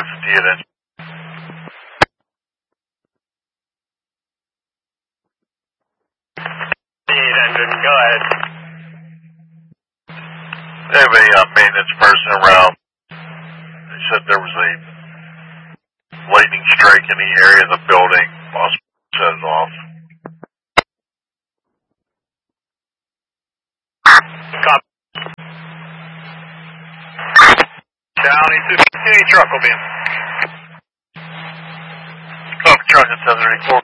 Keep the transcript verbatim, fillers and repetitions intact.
see it in. Go ahead. They have a uh, maintenance person around. They said there was a lightning strike in the area of the building. Boss set it off. Copy. County two fifteen truck will be in. Copy truck at seven thirty-four.